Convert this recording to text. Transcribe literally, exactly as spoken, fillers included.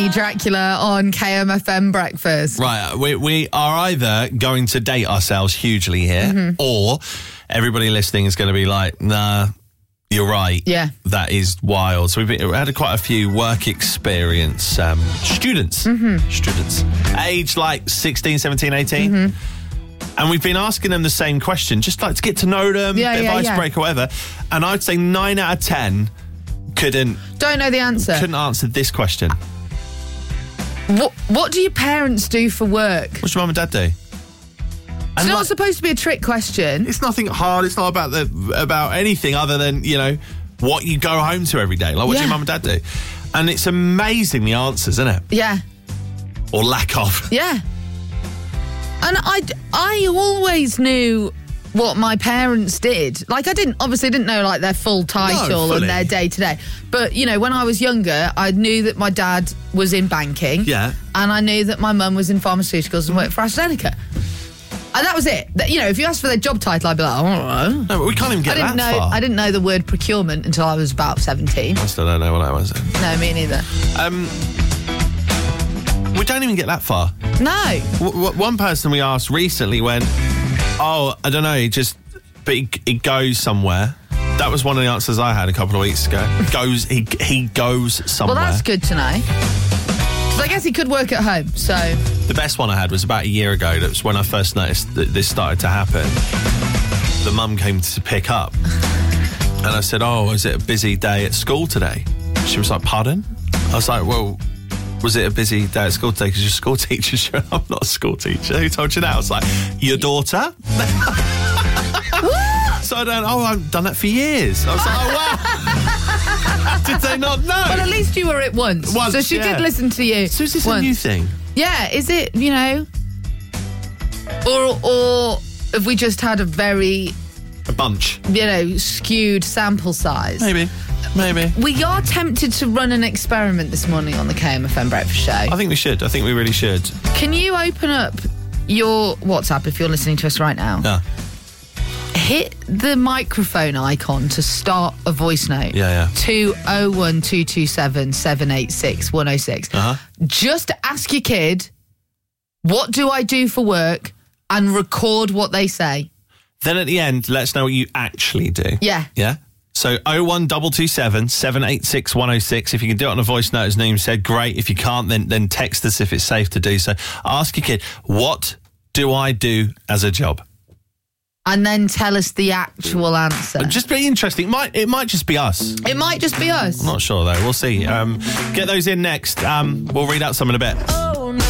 Dracula on K M F M Breakfast. Right, we, we are either going to date ourselves hugely here, mm-hmm. or everybody listening is going to be like, nah, you're right. Yeah. That is wild. So we've, been, we had quite a few work experience um, students. Mm-hmm. Students. Age like sixteen, seventeen, eighteen. Mm-hmm. And we've been asking them the same question, just like to get to know them, yeah, bit yeah, of yeah. icebreaker, whatever. And I'd say nine out of ten couldn't... Don't know the answer. Couldn't answer this question. What What do your parents do for work? What's your mum and dad do? It's not like, supposed to be a trick question. It's nothing hard. It's not about the about anything other than, you know, what you go home to every day. Like, what yeah. do your mum and dad do? And it's amazing, the answers, isn't it? Yeah. Or lack of. Yeah. And I, I always knew what my parents did. Like, I didn't, obviously didn't know, like, their full title no, and their day-to-day. But, you know, when I was younger, I knew that my dad was in banking. Yeah. And I knew that my mum was in pharmaceuticals and worked for AstraZeneca. And that was it. You know, if you asked for their job title, I'd be like, oh, I don't know. No, but we can't even get I didn't that know, far. I didn't know the word procurement until I was about seventeen. I still don't know what that was. No, me neither. Um, we don't even get that far. No. W- w- one person we asked recently went, oh, I don't know, he just, but he, he goes somewhere. That was one of the answers I had a couple of weeks ago. Goes, he he goes somewhere. Well, that's good to know. I guess he could work at home, so... The best one I had was about a year ago. That was when I first noticed that this started to happen. The mum came to pick up. And I said, oh, is it a busy day at school today? She was like, pardon? I was like, well, was it a busy day at school today because you're a school teacher? She went, I'm not a school teacher. Who told you that? I was like, your daughter? So I don't, oh, I've done that for years. I was like, oh, wow. Did they not know? Well, at least you were it once. Once, so she yeah. did listen to you. So is this once. a new thing? Yeah, is it, you know? Or or have we just had a very... A bunch. You know, skewed sample size? Maybe. Maybe. We are tempted to run an experiment this morning on the K M F M Breakfast Show. I think we should. I think we really should. Can you open up your WhatsApp if you're listening to us right now? Yeah. Hit the microphone icon to start a voice note. Yeah, yeah. To oh one two two seven, seven eight six, one oh six. Uh-huh. Just ask your kid, what do I do for work? And record what they say. Then at the end, let us know what you actually do. Yeah. Yeah? So oh one two two seven, seven eight six, one oh six. If you can do it on a voice note, as Naeem said, great. If you can't, then, then text us if it's safe to do so. Ask your kid, what do I do as a job? And then tell us the actual answer. Just be interesting. It might, it might just be us. It might just be us. I'm not sure, though. We'll see. Um, get those in next. Um, we'll read out some in a bit. Oh.